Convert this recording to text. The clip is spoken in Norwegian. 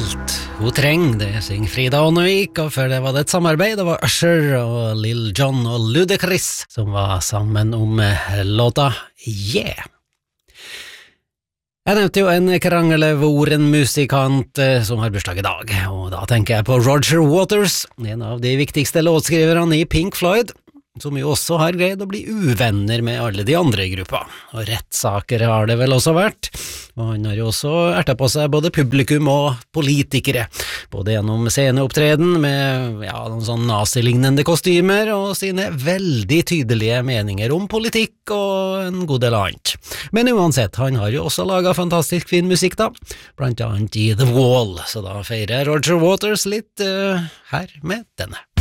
alt hun trenger, det synger Frida Ånnevik, og før det var det et samarbeid, det var Usher og Lil Jon og Ludacris som var sammen om låta Yeah. Jeg nevnte jo en kranglevoren musikant som har bursdag i dag, og da tenker jeg på Roger Waters, en av de viktigste låtskriverne i Pink Floyd, som jo også har greid å bli uvenner med alle de andre i gruppa, og rettssaker har det vel også vært, og han har jo også ertet på seg både publikum og politikere, både gjennom sceneopptreden med noen sånn nazilignende kostymer og sine veldig tydelige meninger om politikk og en god del annet. Men uansett, han har jo også laget fantastisk fin musikk da, blant annet i The Wall, så da feirer Roger Waters litt her med denne.